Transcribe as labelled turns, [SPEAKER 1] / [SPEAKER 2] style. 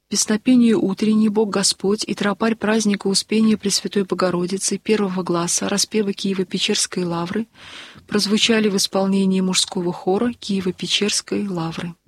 [SPEAKER 1] Песнопение утреннее, Бог Господь и тропарь праздника Успения Пресвятой Богородицы первого гласа распева Киево-Печерской лавры прозвучали в исполнении мужского хора Киево-Печерской лавры.